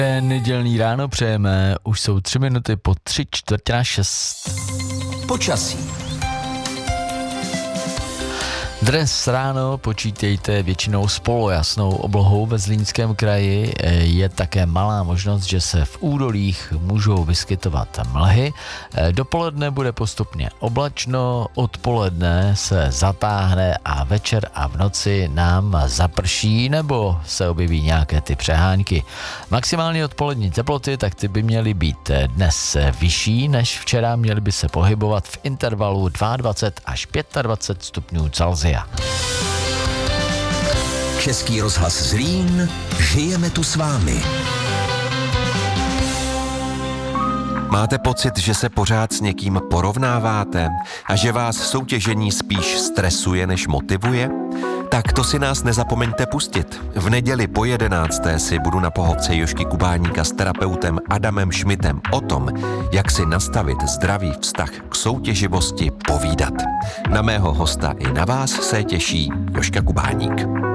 Nedělní ráno přejeme, už jsou 3 minuty po 5:45. Počasí. Dnes ráno počítejte většinou s polojasnou oblohou ve Zlínském kraji. Je také malá možnost, že se v údolích můžou vyskytovat mlhy. Dopoledne bude postupně oblačno, odpoledne se zatáhne a večer a v noci nám zaprší nebo se objeví nějaké ty přehánky. Maximální odpolední teploty, tak ty by měly být dnes vyšší než včera, měly by se pohybovat v intervalu 22 až 25 stupňů Celsia. Český rozhlas Zlín, žijeme tu s vámi. Máte pocit, že se pořád s někým porovnáváte a že vás soutěžení spíš stresuje, než motivuje? Tak to si nás nezapomeňte pustit. V neděli po 11. si budu na pohovce Jožky Kubáníka s terapeutem Adamem Šmitem o tom, jak si nastavit zdravý vztah k soutěživosti povídat. Na mého hosta i na vás se těší Jožka Kubáník.